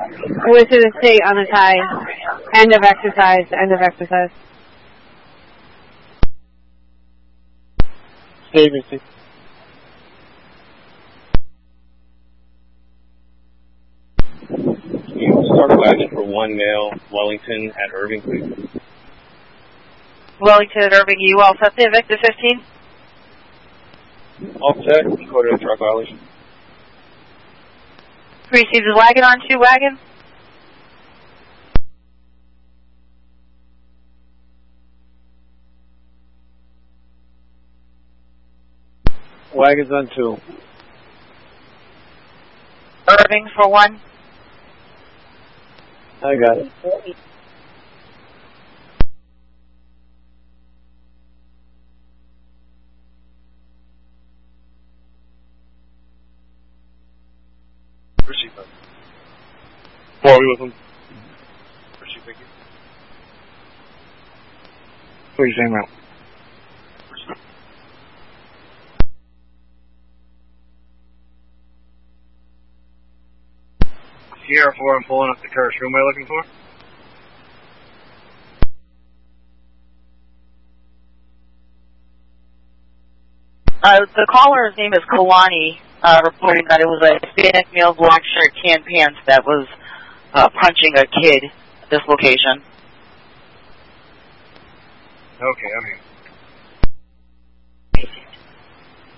Went to the state on the tie. End of exercise. End of exercise. Stevenson. You start wagon for 1 male, Wellington at Irving, please. Wellington at Irving, you all set there, Victor 15? All set, encoded a truck violation. Receives a wagon on 2 wagon. Wagons on 2. Irving for 1. I got it. Proceed, bud. 4, we with him. Proceed, thank you. Please aim out. Sierra 4, I'm pulling up the Kirsch. Who am I looking for? The caller's name is Kalani, reporting that it was a Hispanic male, black shirt, tan pants that was punching a kid at this location. Okay, I'm here.